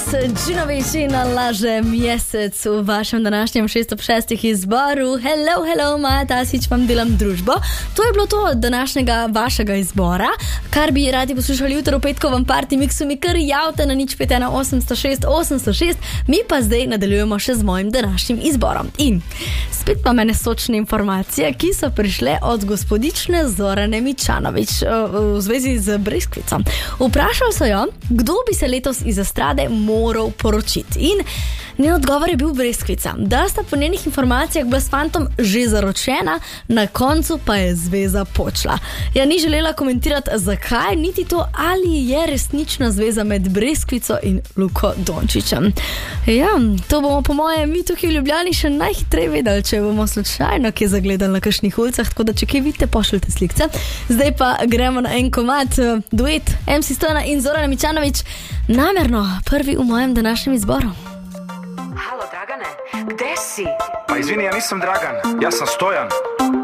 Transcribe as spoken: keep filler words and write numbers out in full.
Denis Đinović in Laže Mesec v vašem današnjem šeststo šestih izboru. Hello, hello, Maja Tasić, vam delam družbo. To je bilo to od današnjega vašega izbora. Kar bi radi poslušali jutro v petkovem party mixu, mi kar javte na nič pet ena osemsto šest osemsto šest. Mi pa zdaj nadaljujemo še z mojim današnjim izborom. In spet pa mene sočne informacije, ki so prišle od gospodične Zorane Mičanović v zvezi z Breskvicom. Vprašal so jo, kdo bi se letos iz estrade moral poročiti. In njen odgovor je bil Breskvica, da sta po njenih informacijah bila s fantom že zaročena, na koncu pa je zveza počla. Ja, ni želela komentirati zakaj, niti to, ali je resnična zveza med Breskvico in Luko Dončićem. Ja, to bomo po mojem mi tukaj v Ljubljani še najhitreje vedeli, če bomo slučajno kje zagledali na kakšnih ulicah, tako da če kje vidite, pošljite slikce. Zdaj pa gremo na en komad, duet em ce Stojana in Zorana Mičanović, namerno prvi v mojem današnjem izboru. Halo, Dragane, gde si? Pa izvini, ja nisam Dragan, ja sam Stojan.